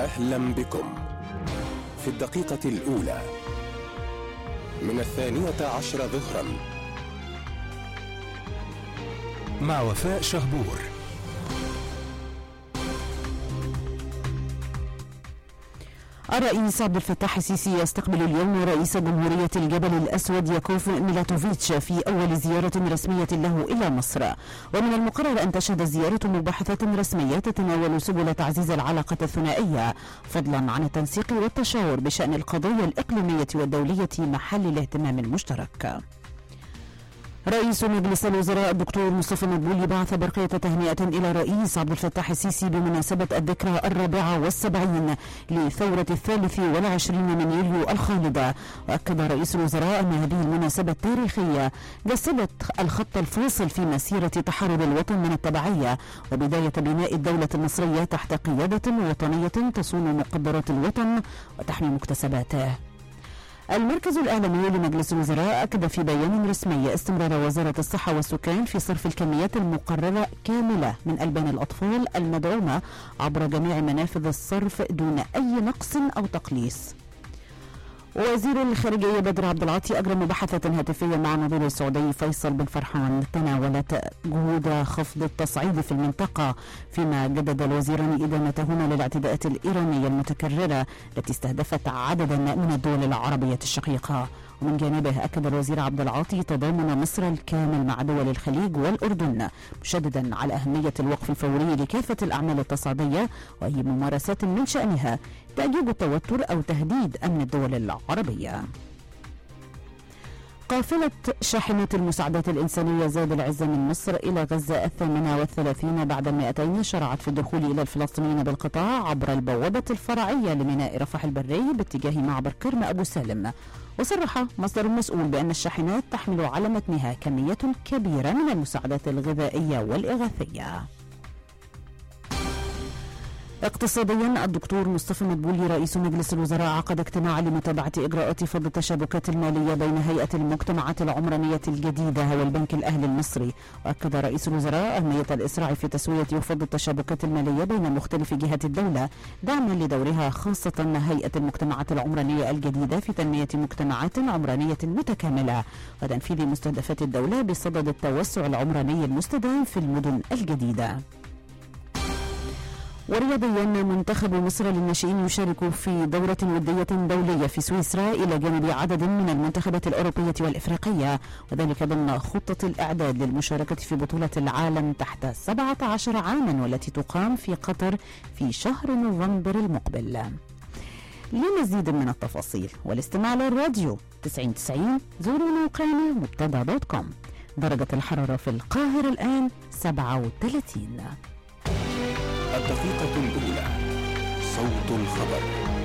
أهلا بكم في الدقيقة الأولى من 12 ظهرا مع وفاء شهبور. الرئيس عبد الفتاح السيسي يستقبل اليوم رئيس جمهورية الجبل الأسود ياكوف ميلاتوفيتش في أول زيارة رسمية له إلى مصر، ومن المقرر أن تشهد الزيارة مباحثات رسمية تتناول سبل تعزيز العلاقة الثنائية فضلا عن التنسيق والتشاور بشأن القضايا الإقليمية والدولية محل الاهتمام المشترك. رئيس مجلس الوزراء الدكتور مصطفى مدبولي بعث برقية تهنئة إلى الرئيس عبد الفتاح السيسي بمناسبة الذكرى 74 لثورة 23 من يوليو الخالدة. وأكد رئيس الوزراء أن هذه المناسبة التاريخية جسدت الخط الفاصل في مسيرة تحرر الوطن من التبعية وبداية بناء الدولة المصرية تحت قيادة وطنية تصون مقدرات الوطن وتحمي مكتسباته. المركز الإعلامي لمجلس الوزراء أكد في بيان رسمي استمرار وزارة الصحة والسكان في صرف الكميات المقررة كاملة من ألبان الأطفال المدعومة عبر جميع منافذ الصرف دون أي نقص أو تقليص. وزير الخارجية بدر عبد العاطي أجرى مباحثة هاتفية مع نظير السعودي فيصل بن فرحان تناولت جهود خفض التصعيد في المنطقة، فيما جدد الوزيران إدانتهما للاعتداءات الإيرانية المتكررة التي استهدفت عددا من الدول العربية الشقيقة. ومن جانبه أكد الوزير عبد العاطي تضامن مصر الكامل مع دول الخليج والأردن، مشددا على أهمية الوقف الفوري لكافة الأعمال التصعيدية وأي ممارسات من شأنها تأجيج التوتر أو تهديد أمن الدول العربية. قافلة شاحنات المساعدات الإنسانية زاد العز من مصر إلى غزة 38 بعد 200 شرعت في الدخول إلى الفلسطينيين بالقطاع عبر البوابة الفرعية لميناء رفح البري باتجاه معبر كرم أبو سالم. وصرح مصدر مسؤول بأن الشاحنات تحمل على متنها كمية كبيرة من المساعدات الغذائية والإغاثية. اقتصاديا، الدكتور مصطفى مدبولي رئيس مجلس الوزراء عقد اجتماعا لمتابعة إجراءات فض التشابكات المالية بين هيئة المجتمعات العمرانية الجديدة والبنك الأهلي المصري. وأكد رئيس الوزراء أهمية الإسراع في تسوية وفض التشابكات المالية بين مختلف جهات الدولة دعما لدورها، خاصة هيئة المجتمعات العمرانية الجديدة في تنمية مجتمعات عمرانية متكاملة وتنفيذ مستهدفات الدولة بصدد التوسع العمراني المستدام في المدن الجديدة. ورياضيا، منتخب مصر للناشئين يشارك في دورة ودية دولية في سويسرا إلى جانب عدد من المنتخبات الأوروبية والإفريقية، وذلك ضمن خطة الإعداد للمشاركة في بطولة العالم تحت 17 عاما والتي تقام في قطر في شهر نوفمبر المقبل. لمزيد من التفاصيل والاستماع للراديو 90 زوروا موقعنا مبتدا.com. درجة الحرارة في القاهرة الآن 37. الدقيقة الأولى، صوت الخبر.